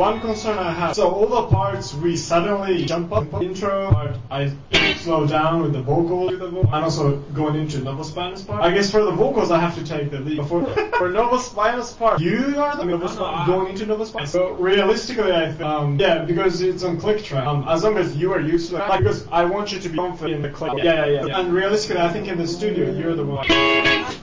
one concern I have. So all the parts we suddenly jump up. Intro part, I slow down with the vocal, and also going into Novospinus part. I guess for the vocals I have to take the lead. For Novospinus part, you are the going into Novospinus. So realistically, I think, yeah, because it's on click track. As long as you are used to it, like, because I want you to be confident in the click. Yeah. And realistically, I think in the studio, you're the one.